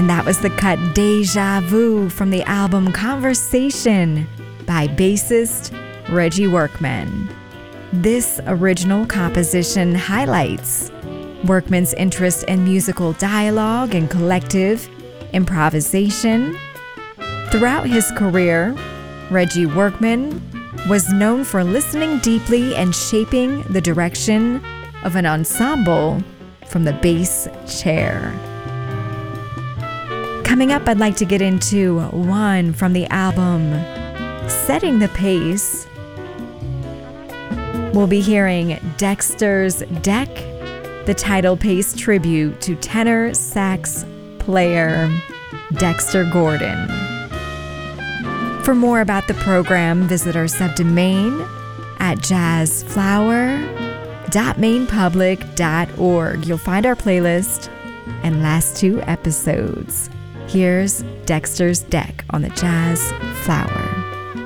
And that was the cut Deja Vu from the album Conversation by bassist Reggie Workman. This original composition highlights Workman's interest in musical dialogue and collective improvisation. Throughout his career, Reggie Workman was known for listening deeply and shaping the direction of an ensemble from the bass chair. Coming up, I'd like to get into one from the album Setting the Pace. We'll be hearing Dexter's Deck, the title pace tribute to tenor sax player Dexter Gordon. For more about the program, visit our subdomain at jazzflower.mainpublic.org. You'll find our playlist and last 2 episodes. Here's Dexter's Deck on the Jazz Flower.